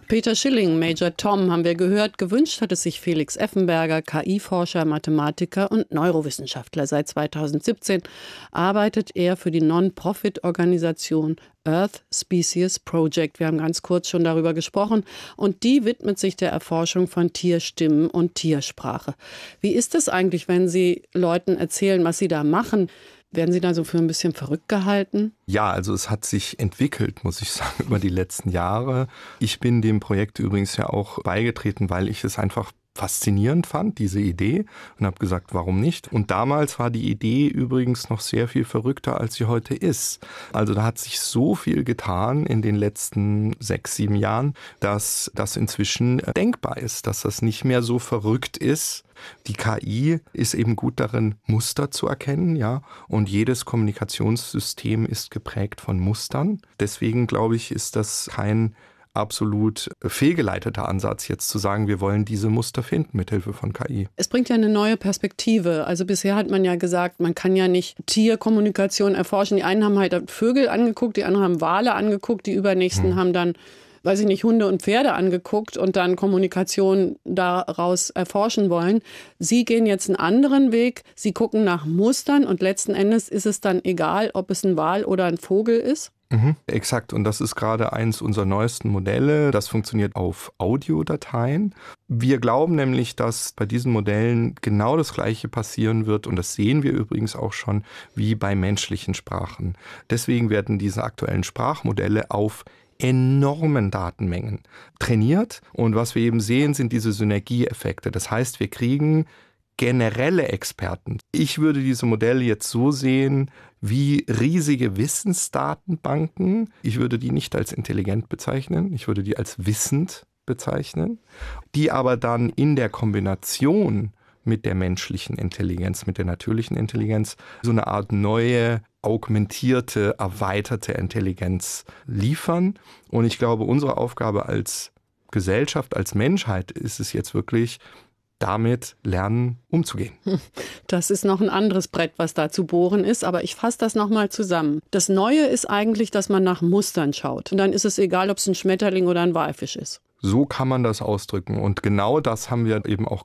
Peter Schilling, Major Tom, haben wir gehört. Gewünscht hat es sich Felix Effenberger, KI-Forscher, Mathematiker und Neurowissenschaftler. Seit 2017 arbeitet er für die Non-Profit-Organisation Earth Species Project. Wir haben ganz kurz schon darüber gesprochen. Und die widmet sich der Erforschung von Tierstimmen und Tiersprache. Wie ist es eigentlich, wenn Sie Leuten erzählen, was Sie da machen? Werden Sie da so für ein bisschen verrückt gehalten? Ja, also es hat sich entwickelt, muss ich sagen, über die letzten Jahre. Ich bin dem Projekt übrigens ja auch beigetreten, weil ich es einfach faszinierend fand, diese Idee, und habe gesagt, warum nicht? Und damals war die Idee übrigens noch sehr viel verrückter, als sie heute ist. Also da hat sich so viel getan in den letzten 6, 7 Jahren, dass das inzwischen denkbar ist, dass das nicht mehr so verrückt ist. Die KI ist eben gut darin, Muster zu erkennen, ja, und jedes Kommunikationssystem ist geprägt von Mustern. Deswegen, glaube ich, ist das kein absolut fehlgeleiteter Ansatz, jetzt zu sagen, wir wollen diese Muster finden mit Hilfe von KI. Es bringt ja eine neue Perspektive. Also bisher hat man ja gesagt, man kann ja nicht Tierkommunikation erforschen. Die einen haben halt Vögel angeguckt, die anderen haben Wale angeguckt, die übernächsten haben dann, weiß ich nicht, Hunde und Pferde angeguckt und dann Kommunikation daraus erforschen wollen. Sie gehen jetzt einen anderen Weg. Sie gucken nach Mustern und letzten Endes ist es dann egal, ob es ein Wal oder ein Vogel ist. Exakt, und das ist gerade eins unserer neuesten Modelle. Das funktioniert auf Audiodateien. Wir glauben nämlich, dass bei diesen Modellen genau das Gleiche passieren wird, und das sehen wir übrigens auch schon, wie bei menschlichen Sprachen. Deswegen werden diese aktuellen Sprachmodelle auf enormen Datenmengen trainiert, und was wir eben sehen, sind diese Synergieeffekte. Das heißt, wir kriegen generelle Experten. Ich würde diese Modelle jetzt so sehen wie riesige Wissensdatenbanken. Ich würde die nicht als intelligent bezeichnen, ich würde die als wissend bezeichnen, die aber dann in der Kombination mit der menschlichen Intelligenz, mit der natürlichen Intelligenz, so eine Art neue, augmentierte, erweiterte Intelligenz liefern. Und ich glaube, unsere Aufgabe als Gesellschaft, als Menschheit ist es jetzt wirklich, damit lernen, umzugehen. Das ist noch ein anderes Brett, was da zu bohren ist, aber ich fasse das nochmal zusammen. Das Neue ist eigentlich, dass man nach Mustern schaut. Und dann ist es egal, ob es ein Schmetterling oder ein Walfisch ist. So kann man das ausdrücken. Und genau das haben wir eben auch